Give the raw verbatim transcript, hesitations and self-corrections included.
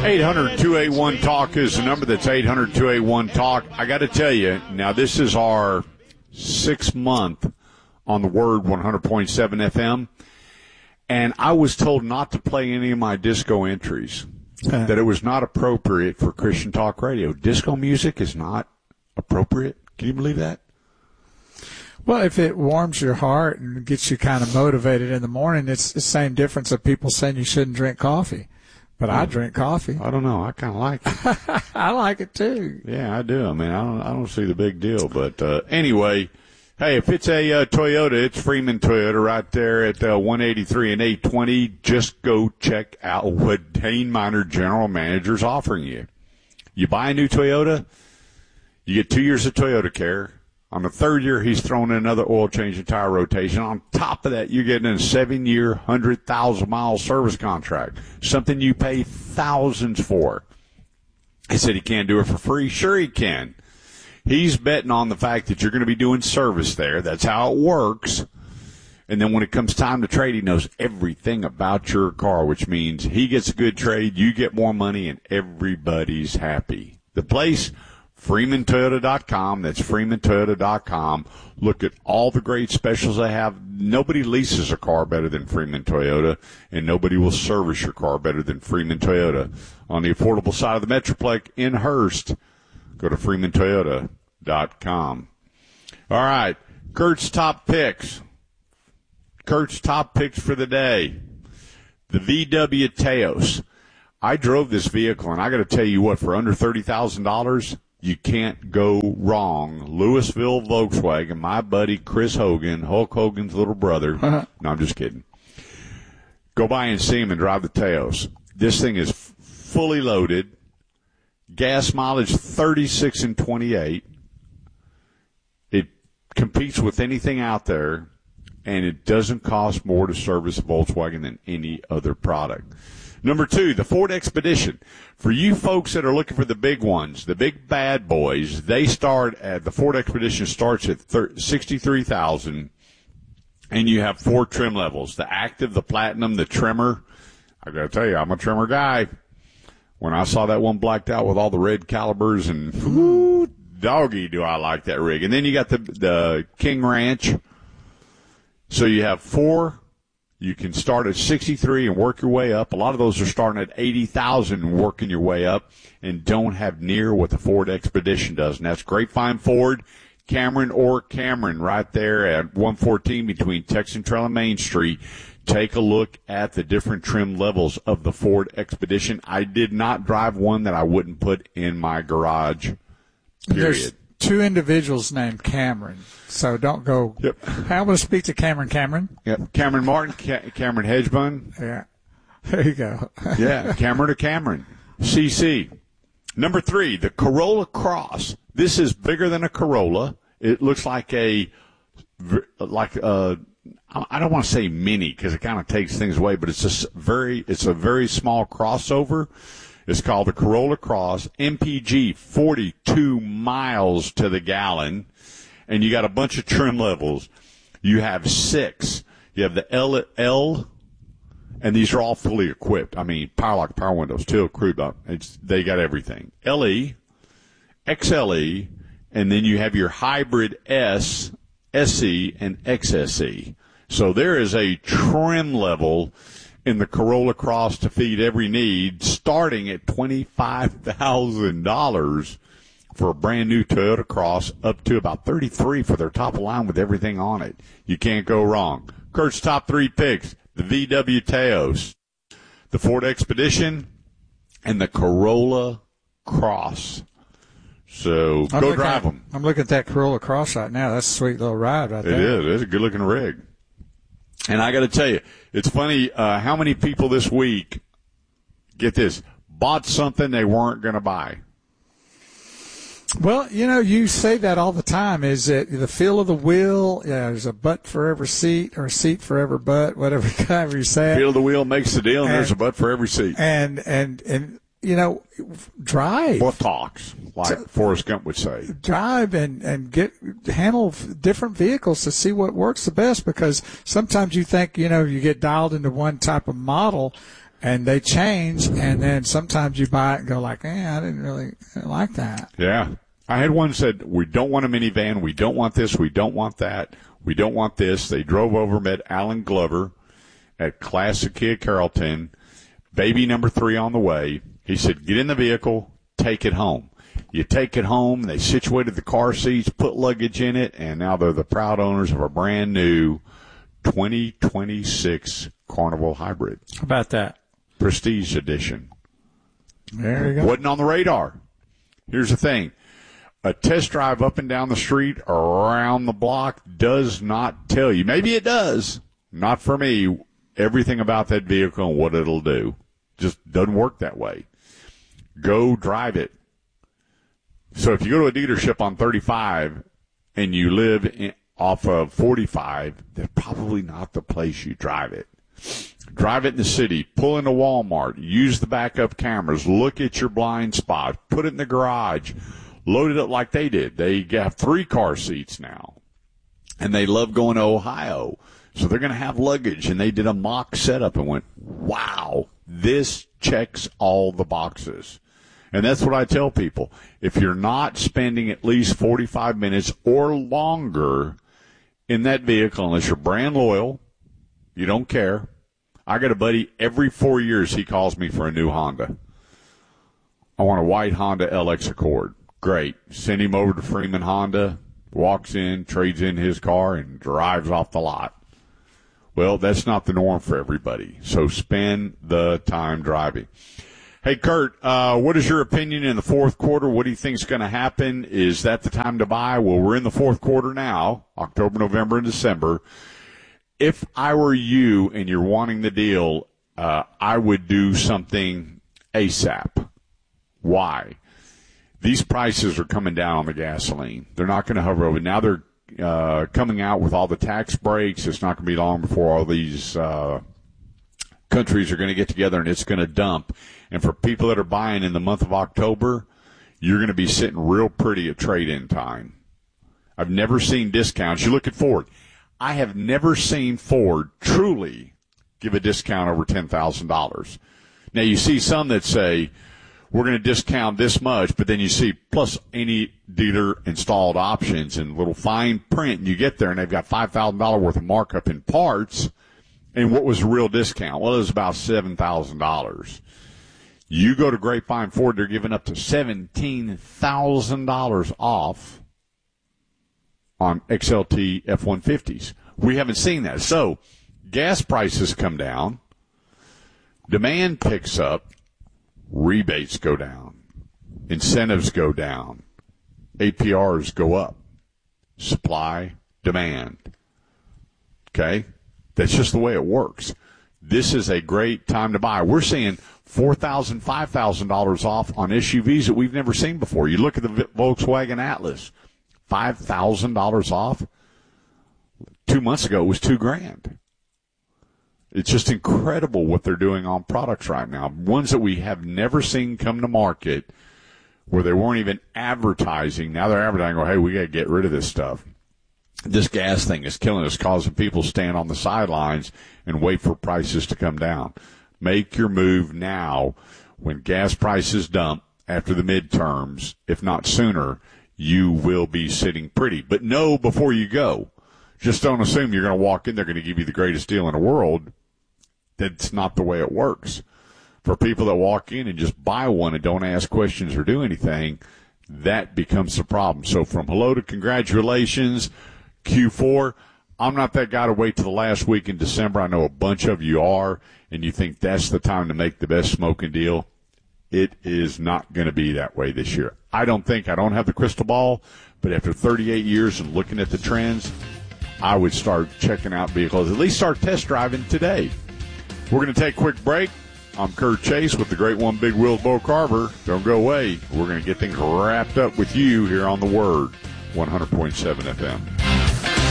eight hundred, two eight one, talk is the number. That's eight hundred, two eight one, talk. I got to tell you, now this is our sixth month on the Word one hundred point seven F M, and I was told not to play any of my disco entries, uh, that it was not appropriate for Christian Talk Radio. Disco music is not appropriate. Can you believe that? Well, if it warms your heart and gets you kind of motivated in the morning, it's the same difference of people saying you shouldn't drink coffee. But I drink coffee. I don't know. I kind of like it. I like it too. Yeah, I do. I mean, I don't. I don't see the big deal. But uh, anyway, hey, if it's a uh, Toyota, it's Freeman Toyota right there at uh, one eighty-three and eight twenty. Just go check out what Dane Miner, General Manager's offering you. You buy a new Toyota, you get two years of Toyota Care. On the third year, he's throwing in another oil change and tire rotation. On top of that, you're getting a seven-year, one hundred thousand mile service contract, something you pay thousands for. He said he can't do it for free. Sure he can. He's betting on the fact that you're going to be doing service there. That's how it works. And then when it comes time to trade, he knows everything about your car, which means he gets a good trade, you get more money, and everybody's happy. The place, Freeman Toyota dot com. That's Freeman Toyota dot com. Look at all the great specials they have. Nobody leases a car better than Freeman Toyota, and nobody will service your car better than Freeman Toyota. On the affordable side of the Metroplex in Hearst, go to Freeman Toyota dot com. All right, Kurt's top picks. Kurt's top picks for the day. The V W Taos. I drove this vehicle, and I got to tell you what, for under thirty thousand dollars, you can't go wrong. Louisville Volkswagen, my buddy Chris Hogan, Hulk Hogan's little brother. Uh-huh. No, I'm just kidding. Go by and see him and drive the Taos. This thing is f- fully loaded. Gas mileage thirty-six and twenty-eight. It competes with anything out there, and it doesn't cost more to service a Volkswagen than any other product. Number two, the Ford Expedition. For you folks that are looking for the big ones, the big bad boys, they start at, the Ford Expedition starts at sixty-three thousand dollars, and you have four trim levels, the Active, the Platinum, the Trimmer. I got to tell you, I'm a Trimmer guy. When I saw that one blacked out with all the red calibers, and ooh, doggy, do I like that rig. And then you got the, the King Ranch. So you have four. You can start at sixty-three and work your way up. A lot of those are starting at eighty thousand and working your way up and don't have near what the Ford Expedition does. And that's Grapevine Ford, Cameron or Cameron right there at one fourteen between Texan Trail and Main Street. Take a look at the different trim levels of the Ford Expedition. I did not drive one that I wouldn't put in my garage, period. There's two individuals named Cameron, so don't go. Yep. I'm going to speak to Cameron Cameron. Yep. Cameron Martin, Ca- Cameron Hedgebun. Yeah. There you go. Yeah, Cameron to Cameron. C C. Number three, the Corolla Cross. This is bigger than a Corolla. It looks like a, like a, I don't want to say mini because it kind of takes things away, but it's a very, it's a very small crossover. It's called the Corolla Cross, M P G, forty-two miles to the gallon, and you got a bunch of trim levels. You have six. You have the L, L, and these are all fully equipped. I mean, power lock, power windows, tilt, cruise up. It's, they got everything. L E, X L E, and then you have your hybrid S, S E, and X S E. So there is a trim level in the Corolla Cross to feed every need, starting at twenty-five thousand dollars for a brand new Toyota Cross, up to about thirty-three for their top line with everything on it. You can't go wrong. Kurt's top three picks, the V W Taos, the Ford Expedition, and the Corolla Cross. So I'm go drive at, them. I'm looking at that Corolla Cross right now. That's a sweet little ride right it there. It is. It's a good-looking rig. And I got to tell you, it's funny uh, how many people this week, get this, bought something they weren't going to buy. Well, you know, you say that all the time. Is it the feel of the wheel? Yeah, there's a butt for every seat, or a seat for every butt, whatever however you say it. Feel of the wheel makes the deal, and, and there's a butt for every seat. And and and you know, drive. What talks, like so, Forrest Gump would say. Drive and and get handle different vehicles to see what works the best, because sometimes you think, you know, you get dialed into one type of model, and they change, and then sometimes you buy it and go like, eh, I didn't really I didn't like that. Yeah. I had one said, we don't want a minivan, we don't want this, we don't want that, we don't want this. They drove over, met Alan Glover at Classic Kia Carrollton, baby number three on the way. He said, get in the vehicle, take it home. You take it home, they situated the car seats, put luggage in it, and now they're the proud owners of a brand new twenty twenty-six Carnival Hybrid. How about that? Prestige Edition. There you go. Wasn't on the radar. Here's the thing. A test drive up and down the street or around the block does not tell you. Maybe it does. Not for me. Everything about that vehicle and what it'll do. Just doesn't work that way. Go drive it. So if you go to a dealership on thirty-five and you live in, off of forty-five, they're probably not the place you drive it. Drive it in the city. Pull into Walmart. Use the backup cameras. Look at your blind spot. Put it in the garage. Load it up like they did. They have three car seats now. And they love going to Ohio. So they're going to have luggage. And they did a mock setup and went, wow, this checks all the boxes. And that's what I tell people. If you're not spending at least forty-five minutes or longer in that vehicle, unless you're brand loyal, you don't care. I got a buddy, every four years he calls me for a new Honda. I want a white Honda L X Accord. Great. Send him over to Freeman Honda, walks in, trades in his car, and drives off the lot. Well, that's not the norm for everybody. So spend the time driving. Hey, Kurt, uh, what is your opinion in the fourth quarter? What do you think is going to happen? Is that the time to buy? Well, we're in the fourth quarter now, October, November, and December. If I were you and you're wanting the deal, uh, I would do something ASAP. Why? These prices are coming down on the gasoline. They're not going to hover over. Now they're uh, coming out with all the tax breaks. It's not going to be long before all these uh, countries are going to get together and it's going to dump. And for people that are buying in the month of October, you're going to be sitting real pretty at trade-in time. I've never seen discounts. You look at Ford. I have never seen Ford truly give a discount over ten thousand dollars. Now, you see some that say, we're going to discount this much, but then you see plus any dealer installed options and little fine print, and you get there and they've got five thousand dollars worth of markup in parts. And what was the real discount? Well, it was about seven thousand dollars. You go to Grapevine Ford, they're giving up to seventeen thousand dollars off on X L T F one fifties. We haven't seen that. So gas prices come down, demand picks up, rebates go down, incentives go down, A P Rs go up, supply, demand. Okay? That's just the way it works. This is a great time to buy. We're seeing four thousand dollars, five thousand dollars off on S U Vs that we've never seen before. You look at the Volkswagen Atlas, five thousand dollars off. Two months ago, it was two grand. It's just incredible what they're doing on products right now. Ones that we have never seen come to market where they weren't even advertising. Now they're advertising, go, hey, we got to get rid of this stuff. This gas thing is killing us, causing people to stand on the sidelines and wait for prices to come down. Make your move now. When gas prices dump after the midterms, if not sooner, you will be sitting pretty. But know before you go. Just don't assume you're going to walk in, they're going to give you the greatest deal in the world. That's not the way it works. For people that walk in and just buy one and don't ask questions or do anything, that becomes the problem. So from hello to congratulations, Q four, I'm not that guy to wait till the last week in December. I know a bunch of you are, and you think that's the time to make the best smoking deal. It is not going to be that way this year. I don't think, I don't have the crystal ball, but after thirty-eight years and looking at the trends, I would start checking out vehicles, at least start test driving today. We're going to take a quick break. I'm Kurt Chase with the great one, Big Wheels Bo Carver. Don't go away. We're going to get things wrapped up with you here on The Word, one hundred point seven F M.